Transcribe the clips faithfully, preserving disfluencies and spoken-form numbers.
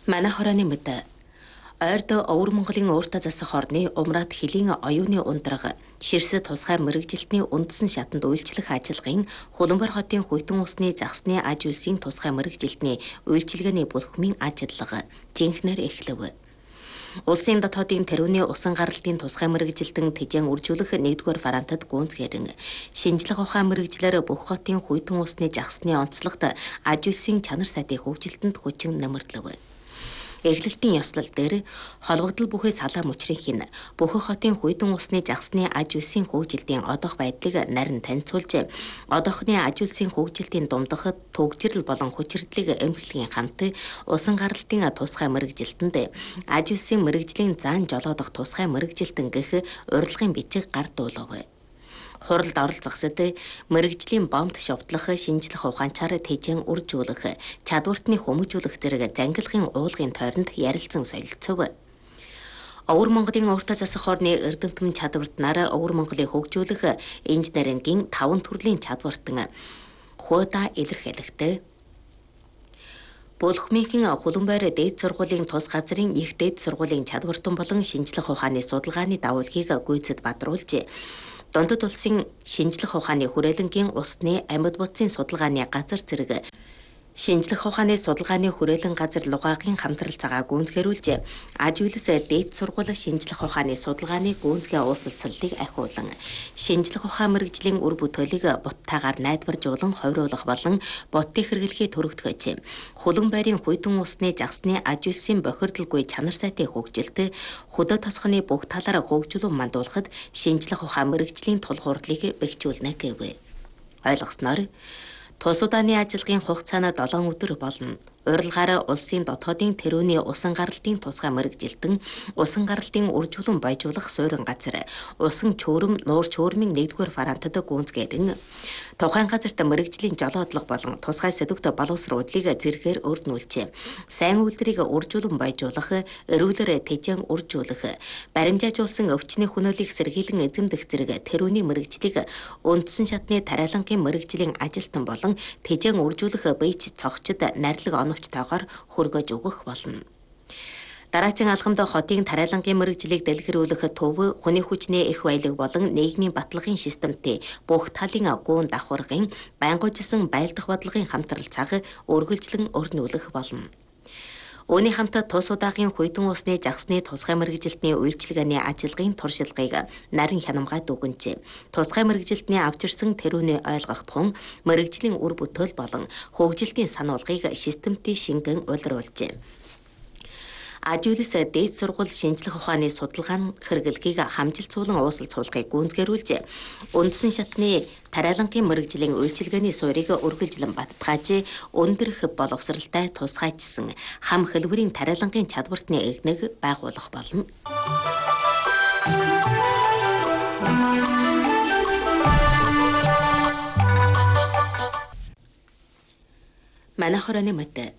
Манай хорооны мэд. Ойрд Өвөр Монголын ууртаа засах орны Умраад Хөлийн оюуны ундраг ширсэд тусгай мэрэгжилтний үндсэн шатанд үйлчлэх ажиллагын Хуланбар хотын Хүйтэн усны загсны аж үйлсийн тусгай мэрэгжилтний үйлчилгээний бүлхмийн ажиллага жинхнэр эхлэв. Улсын дотоодын тэрүүний усан гаралтын тусгай мэрэгжилтэн тэжээн үржүүлэх нэгдүгээр варантад гүнзгэрэн шинжлэх ухаан мэрэгжлэр бүх хотын Хүйтэн усны загсны онцлогт аж үйлсийн чанар сайтын хөгжилтөнд хүчин нэмэрдлэв. Эхлэлтийн ёслол дээр холбогдол бүхий салаа мөчрийн хин бүх хотын Хүйтэн усны загсны аж үйлсийн хөгжилтийн одоох байдлыг нарийн танилцуулж, одоохны аж үйлсийн хөгжилтийн дундахад төгжрөл болон хүчирдлийг эмхлэхийн хамт усан гаралтын тусгай мэрэгжилтэнд аж үйлсийн мэрэгжлийн заан жолоодох тусгай мэрэгжилтэн гэх урилгын бичиг гардуулав. Хуралд оролцохсод мэрэгжлийн бомб шовтлох, шинжлэх ухаанчаар тэжээн үржүүлэх, чадвартны хүмүүжүүлэх зэрэг зангилахын уулгын тойронд ярилцсан солилцов. Өвөр Монголын ууртаа засах орны эрдэмтэн чадвартнаар Өвөр Монголыг хөгжүүлэх инженерингийн таван төрлийн чадвартан хуудаа илэрхийлэхтэй. Бүлхмийнхэн Хуланбар дээд сургуулийн тус газрын их дээд сургуулийн чадвартан болон шинжлэх ухааны судалгааны давуулгийг гүйцэд бадруулж, Дундад улсын шинжлэх ухааны хүрээлэнгийн усны амьд бодисын судалгааны газар зэрэг шинжлэх ухааны судалгааны хүрээлэн газар лугаагийн хамтрал цагаа гүйцэтгэрүүлж, аж үйлс дээд сургууль шинжлэх ухааны судалгааны гүйцэтгэх уулзалтыг ахиулан, шинжлэх ухаан мэрэгжлийн үр бүтээлийг буттайгаар найдваржуулан хувируулах болон бутын хэрэглэхийг төрөгдгөж, Хуланбарын Хүйтэн усны загсны аж үйлсийн бохирдолгүй чанар сайтын хөгжилт, хөдөө тосгоны бүх талаар хөгжүүлэн мандуулахад шинжлэх ухаан мэрэгжлийн тулгуурлыг бэхжүүлнэ гэв. Ойлгосноор тус удааны ажиллагааны хугацааны долоон өдөр болно. Урилгаараа улсын дотоодын тэрүүний усан гаралтын тусгай мэрэгжилтэн, усан гаралтын үржүүлэн баяжуулах суурин газар, усан чөөрөм нуур чөөрмийн нэгдүгээр варантад гүнзгэрэн тухайн газарт мэрэгжлийн жолоодлого болон тусгай сэдвт боловсруулыг зэргээр өрнүүлж, сайн үйлдвэрийг үржүүлэн баяжуулах, эрүүлэр тэжээн үржүүлэх, баримжаажуулсан өвчний хүнөөлийг сэргийлэн эзэмдэх зэрэг тэрүүний мэрэгжлийг үндсэн шатны тариалангийн мэрэгжлийн ажилтан болон тэжээн үржүүлэх бийч цогчд нарилга оновчтойгоор хөргөж өгөх болно. Дараагийн алхамд хотын тариалангийн мэрэгжлийг дэлгэрүүлэх төв, хүний хүчний их баялаг болон нийгмийн баталгын системтэй бүх талын гуун давхаргын байнгуужсан байлдах бодлогын хамтрал цаг үргэлжлэн өрнүүлэх болно. Үүний хамт тус удаагийн Хүйтэн усны загсны тусгай мэрэгжилтний үйлчилгээний ажиллагын туршилгыг нарийн хянамгай дүгнэж, тусгай мэрэгжилтний авчирсан тэрүүний ойлгох тун мэрэгжлийн үр бүтээл болон хөгжилтийн сануулгыг системтэй шингэн улируулж, аж үйлс дээд сургууль шинжлэх ухааны судалгааны хэрэглэхийг хамжилцуулан уусалцуулахыг гүйцэтгэрүүлж, үндсэн шатны тариалангийн мэрэгжлийн үйлчилгээний суурийг үргэлжлэн баттгааж, өндөрх боловсралтай тусгайчсан хам хэлбэрийн тариалангийн чадвартны эгнэг байгуулах болно. Манай хорооны мэд.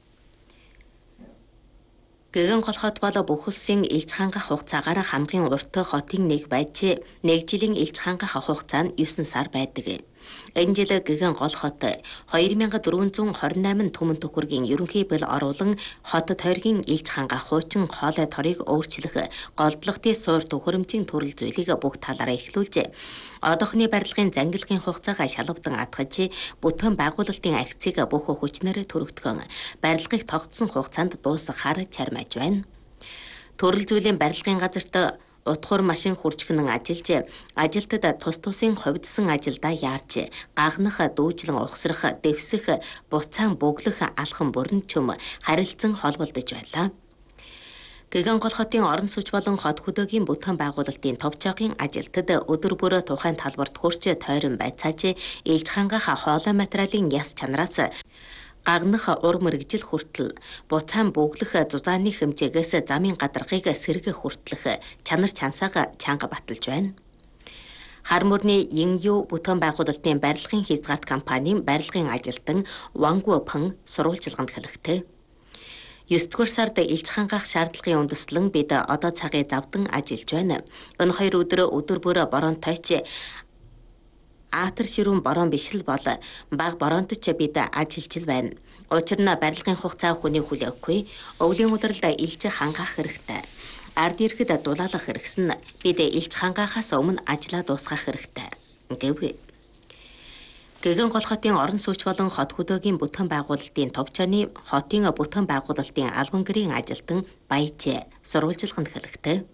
Гэгэн гол хот бол бүх улсын элч хангах хугацаагаар хамгийн урт хотын нэг байж, нэг жилийн элч хангах хугацаа нь девять сар байдаг. Энэ жил Гэгэн гол хот two thousand four hundred twenty-eight түмэн төхөргийн ерөнхий бэл оруулан хот тойргийн элч хангах хуучин хоолой торыг өөрчлөх голдлогын суур төхөөрөмжийн төрөл зүйлийг бүх талаараа эхлүүлж, одоохны барилгын зангилгын хугацаагаа шалгавдан атгаж, бүтээн байгуулалтын акцийг бүх хүчнээр төрөгдгөн барилгыг тогтсон хугацаанд дуусгахаар чармааж байна. Төрөл зүйлийн барилгын газарт утгуур машин хурцгнан ажиллаж, ажилтад тус тусын хувьдсан ажилдаа яарч, гагнах, дүүжлэн ухсрах, дэвсэх, буцаан бөглөх алхам бүрэн чөм харилцан холболдож байлаа. Гэгэн гол хотын орон сууч болон хот хөдөөгийн бүтээн байгуулалтын товчоогийн ажилтад өдөр бүр тухайн талбарт хурц тойрон байцааж, элч хангах хоолой материалын яс чанараас гагнах ур мэрэгжил хүртэл, буцаан бөглөх зузааны хэмжээгээс замын гадаргыг сэргэ хүртлэх чанар чансаага чанга баталж байна. Хар мөрний Янью бүтээн байгуулалтын барилгын хязгаарт компанийн барилгын ажилтан Вангу Пэн сурвалжилганд хэлэхтэй. девятдугаар сард элч хангах шаардлагын үндэслэн бид одоо цагийг завдан ажиллаж байна. Энэ хоёр өдөр өдөр бүр боронтойч Аатар ширүүн борон биш л бол баг боронтч бид ажиллаж байна. Учир нь барилгын хугацаа хүний хүлээ өгөхгүй, өвлийн улиралд илж хангаах хэрэгтэй. Ард ирэхэд дулаалах хэрэгсэн нь бид илж хангаахаас өмнө ажлаа дуусгах хэрэгтэй гэв. Гэгэн гол хотын орон сууч болон хот хөдөөгийн бүтээн байгуулалтын товчооны хотын бүтээн байгуулалтын албан гэрийн ажилтан Баяж сурвалжилганд хэлэхдээ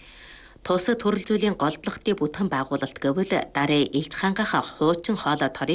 тусад төрөл зүйлийн голдлогтын бүтээн байгуулалт гэвэл дараа илж хангаах хуучин хоолой